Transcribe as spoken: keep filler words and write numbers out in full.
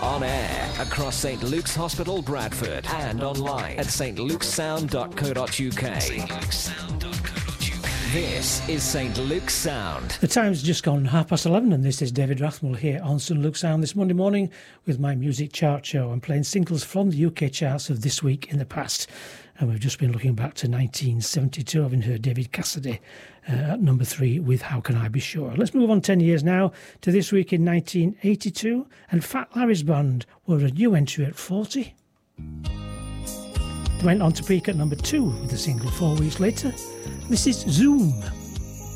On air across St Luke's Hospital, Bradford, and online at st lukes sound dot co dot uk. st lukes sound dot co dot uk. This is St Luke's Sound. The time's just gone half past eleven, and this is David Rathmell here on St Luke's Sound this Monday morning with my music chart show. I'm playing singles from the U K charts of this week in the past, and we've just been looking back to nineteen seventy-two, having heard David Cassidy uh, at number three with How Can I Be Sure. Let's move on ten years now to this week in nineteen eighty-two, and Fat Larry's Band were a new entry at forty. They went on to peak at number two with the single four weeks later. This is Zoom.